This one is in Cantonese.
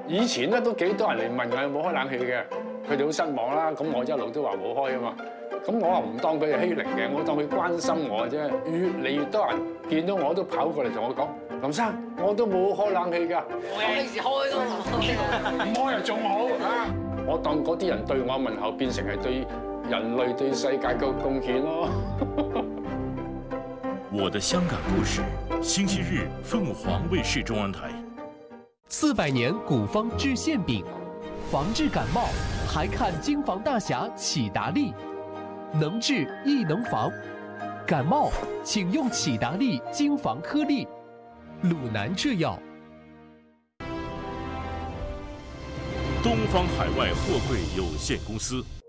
以前咧都幾多人嚟問我有冇開冷氣嘅，佢哋好失望啦。咁我一路都話冇開啊嘛。咁我話唔當佢係欺凌嘅，我當佢關心我啫。越嚟越多人見到我都跑過嚟同我講：林生，我都冇開冷氣㗎。 我幾時開都唔開又仲好啊！我當嗰啲人對我問候變成係對人類對世界嘅貢獻咯。 我的香港故事，星期日凤凰卫视中央台。 400年古方治馅饼，防治感冒还看京房大侠启达利，能治亦能防。感冒请用启达利京房颗粒，鲁南制药。 东方海外货柜有限公司。